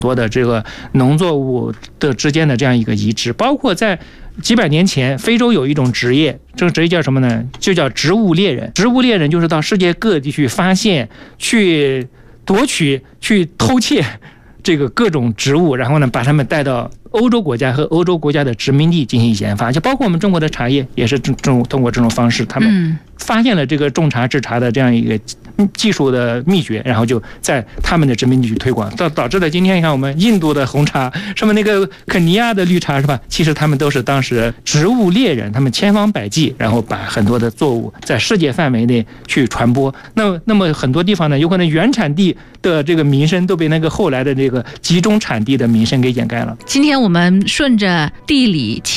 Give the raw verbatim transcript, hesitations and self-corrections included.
多的这个农作物的之间的这样一个移植，包括在几百年前，非洲有一种职业，这个职业叫什么呢？就叫植物猎人。植物猎人就是到世界各地去发现、去夺取、去偷窃这个各种植物，然后呢，把它们带到欧洲国家和欧洲国家的殖民地进行研发，就包括我们中国的茶叶，也是这种通过这种方式，他们发现了这个种茶制茶的这样一个技术的秘诀，然后就在他们的殖民地去推广，导导致了今天你看我们印度的红茶，什么那个肯尼亚的绿茶是吧？其实他们都是当时植物猎人，他们千方百计，然后把很多的作物在世界范围内去传播。那那么很多地方呢，有可能原产地的这个名声都被那个后来的这个集中产地的名声给掩盖了。 今天我们顺着地理